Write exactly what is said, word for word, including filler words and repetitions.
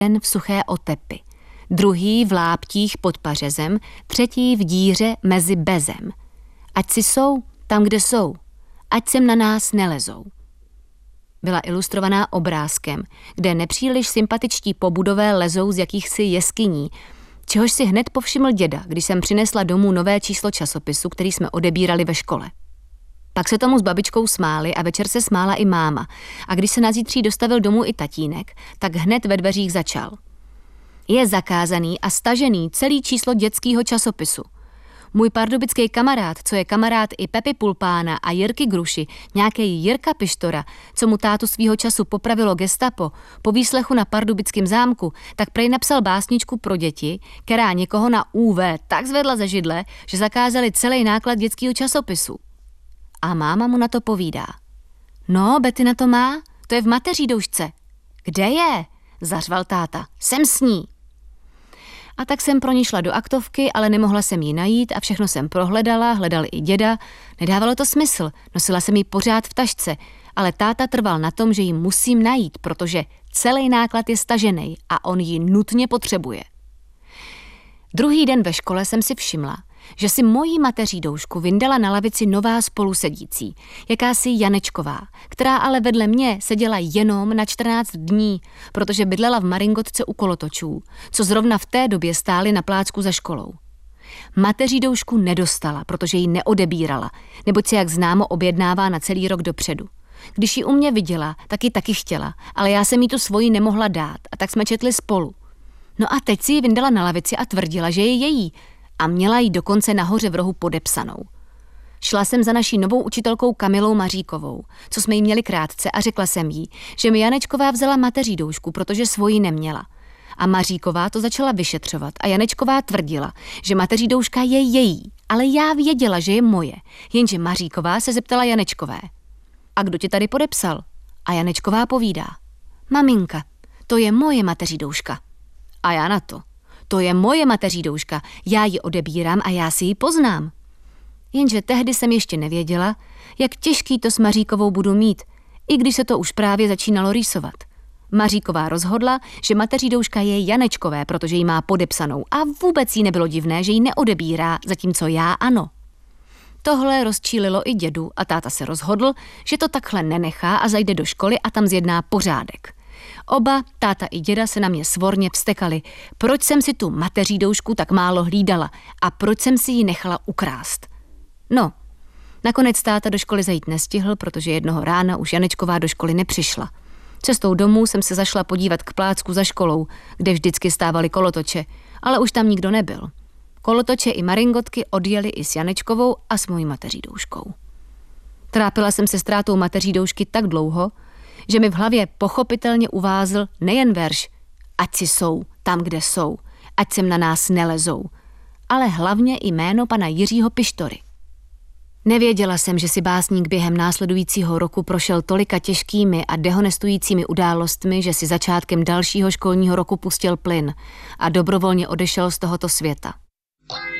Jeden v suché otepy, druhý v láptích pod pařezem, třetí v díře mezi bezem. Ať si jsou tam, kde jsou, ať sem na nás nelezou. Byla ilustrovaná obrázkem, kde nepříliš sympatičtí pobudové lezou z jakýchsi jeskyní, čehož si hned povšiml děda, když jsem přinesla domů nové číslo časopisu, který jsme odebírali ve škole. Pak se tomu s babičkou smáli a večer se smála i máma. A když se na zítří dostavil domů i tatínek, tak hned ve dveřích začal. Je zakázaný a stažený celý číslo dětského časopisu. Můj pardubický kamarád, co je kamarád i Pepy Pulpána a Jirky Gruši, nějaký Jirka Pištora, co mu tátu svýho času popravilo gestapo, po výslechu na pardubickém zámku, tak prej napsal básničku pro děti, která někoho na ú vé tak zvedla ze židle, že zakázali celý náklad dětského časopisu. A máma mu na to povídá. No, Betty na to má, to je v mateří doušce. Kde je? Zařval táta. Jsem s ní. A tak jsem pro ní šla do aktovky, ale nemohla jsem ji najít a všechno jsem prohledala, hledal i děda. Nedávalo to smysl, nosila jsem ji pořád v tašce, ale táta trval na tom, že ji musím najít, protože celý náklad je stažený a on ji nutně potřebuje. Druhý den ve škole jsem si všimla, že si mojí mateří doušku vyndala na lavici nová spolusedící, jakási Janečková, která ale vedle mě seděla jenom na čtrnáct dní, protože bydlela v Maringotce u kolotočů, co zrovna v té době stály na plácku za školou. Mateří doušku nedostala, protože ji neodebírala, neboť se jak známo objednává na celý rok dopředu. Když ji u mě viděla, tak ji taky chtěla, ale já jsem jí tu svoji nemohla dát a tak jsme četli spolu. No a teď si ji vyndala na lavici a tvrdila, že je její, a měla jí dokonce nahoře v rohu podepsanou. Šla jsem za naší novou učitelkou Kamilou Maříkovou, co jsme jí měli krátce, a řekla jsem jí, že mi Janečková vzala mateří doušku, protože svoji neměla. A Maříková to začala vyšetřovat a Janečková tvrdila, že mateří douška je její, ale já věděla, že je moje, jenže Maříková se zeptala Janečkové. A kdo ti tady podepsal? A Janečková povídá. Maminka, to je moje mateří douška. A já na to. To je moje mateří douška, já ji odebírám a já si ji poznám. Jenže tehdy jsem ještě nevěděla, jak těžký to s Maříkovou budu mít, i když se to už právě začínalo rýsovat. Maříková rozhodla, že mateří douška je Janečkové, protože ji má podepsanou a vůbec jí nebylo divné, že ji neodebírá, zatímco já ano. Tohle rozčílilo i dědu a táta se rozhodl, že to takhle nenechá a zajde do školy a tam zjedná pořádek. Oba, táta i děda, se na mě svorně vztekali, proč jsem si tu mateří doušku tak málo hlídala a proč jsem si ji nechala ukrást. No, nakonec táta do školy zajít nestihl, protože jednoho rána už Janečková do školy nepřišla. Cestou domů jsem se zašla podívat k plácku za školou, kde vždycky stávaly kolotoče, ale už tam nikdo nebyl. Kolotoče i Maringotky odjeli i s Janečkovou a s mojí mateří douškou. Trápila jsem se ztrátou mateří doušky tak dlouho, že mi v hlavě pochopitelně uvázl nejen verš ať si jsou tam, kde jsou, ať sem na nás nelezou, ale hlavně i jméno pana Jiřího Pištory. Nevěděla jsem, že si básník během následujícího roku prošel tolika těžkými a dehonestujícími událostmi, že si začátkem dalšího školního roku pustil plyn a dobrovolně odešel z tohoto světa.